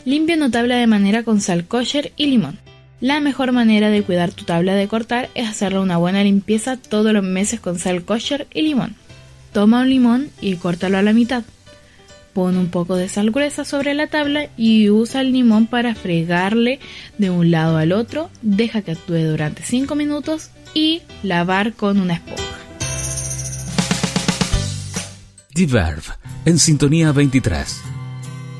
Limpia una tabla de madera con sal kosher y limón. La mejor manera de cuidar tu tabla de cortar es hacerle una buena limpieza todos los meses con sal kosher y limón. Toma un limón y córtalo a la mitad. Pon un poco de sal gruesa sobre la tabla y usa el limón para fregarle de un lado al otro. Deja que actúe durante 5 minutos y lavar con una esponja. Die Verve, en Sintonía 23.